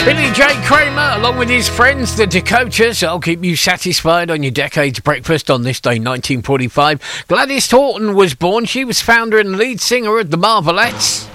Billy J. Kramer, along with his friends, the Dakotas. I'll keep you satisfied on your decade's breakfast on this day, 1945. Gladys Horton was born. She was founder and lead singer of the Marvelettes.